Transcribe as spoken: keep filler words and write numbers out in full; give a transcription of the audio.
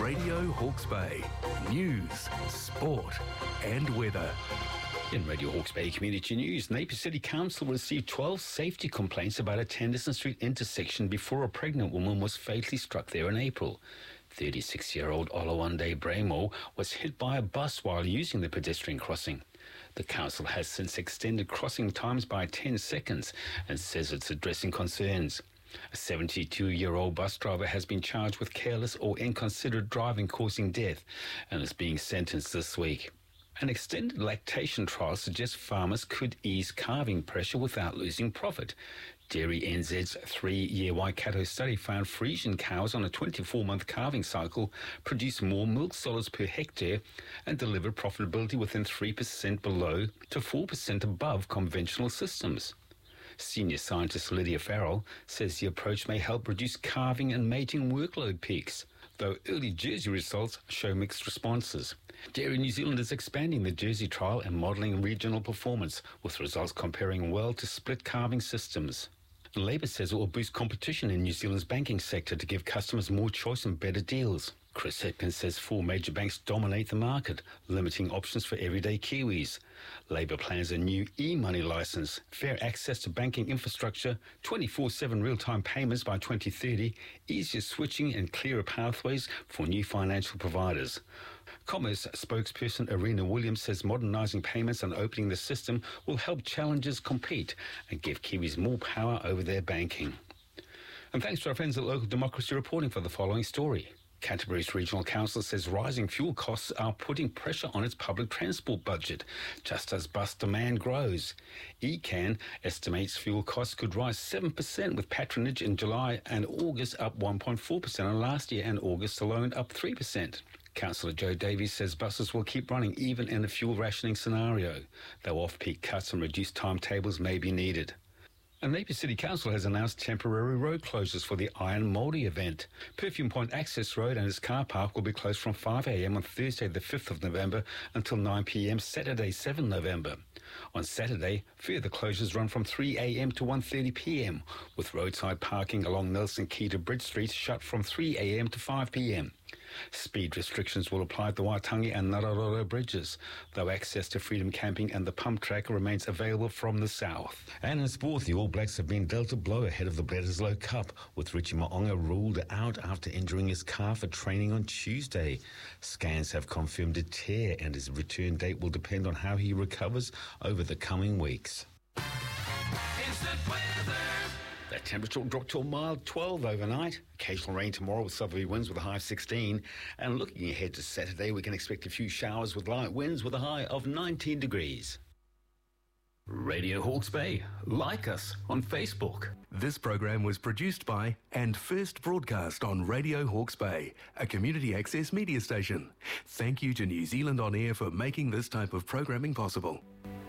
Radio Hawke's Bay. News, sport and weather. In Radio Hawke's Bay Community News, Napier City Council received twelve safety complaints about a Tennyson Street intersection before a pregnant woman was fatally struck there in April. thirty-six-year-old Olawande Bramo was hit by a bus while using the pedestrian crossing. The council has since extended crossing times by ten seconds and says it's addressing concerns. A seventy-two-year-old bus driver has been charged with careless or inconsiderate driving causing death and is being sentenced this week. An extended lactation trial suggests farmers could ease calving pressure without losing profit. Dairy N Z's three-year Waikato study found Friesian cows on a twenty-four-month calving cycle produce more milk solids per hectare and deliver profitability within three percent below to four percent above conventional systems. Senior scientist Lydia Farrell says the approach may help reduce calving and mating workload peaks, though early Jersey results show mixed responses. Dairy New Zealand is expanding the Jersey trial and modelling regional performance, with results comparing well to split calving systems. Labour says it will boost competition in New Zealand's banking sector to give customers more choice and better deals. Chris Hetkin says four major banks dominate the market, limiting options for everyday Kiwis. Labour plans a new e-money licence, fair access to banking infrastructure, twenty-four seven real-time payments by twenty thirty, easier switching and clearer pathways for new financial providers. Commerce spokesperson Irina Williams says modernising payments and opening the system will help challengers compete and give Kiwis more power over their banking. And thanks to our friends at Local Democracy reporting for the following story. Canterbury's Regional Council says rising fuel costs are putting pressure on its public transport budget, just as bus demand grows. E C A N estimates fuel costs could rise seven percent, with patronage in July and August up one point four percent, and last year and August alone up three percent. Councillor Joe Davies says buses will keep running even in a fuel rationing scenario, though off-peak cuts and reduced timetables may be needed. And Napier City Council has announced temporary road closures for the Iron Mouldy event. Perfume Point Access Road and its car park will be closed from five a.m. on Thursday the fifth of November until nine p.m. Saturday seventh of November. On Saturday, further closures run from three a.m. to one thirty p.m, with roadside parking along Nelson Key to Bridge Street shut from three a.m. to five p.m. Speed restrictions will apply at the Waitangi and Nararoro bridges, though access to Freedom Camping and the pump track remains available from the south. And in sport, the All Blacks have been dealt a blow ahead of the Bledisloe Cup, with Richie Mo'unga ruled out after injuring his calf at training on Tuesday. Scans have confirmed a tear, and his return date will depend on how he recovers over the coming weeks. Instant weather. The temperature will drop to a mild twelve overnight. Occasional rain tomorrow with southerly winds with a high of sixteen. And looking ahead to Saturday, we can expect a few showers with light winds with a high of nineteen degrees. Radio Hawke's Bay. Like us on Facebook. This program was produced by and first broadcast on Radio Hawke's Bay, a community access media station. Thank you to New Zealand On Air for making this type of programming possible.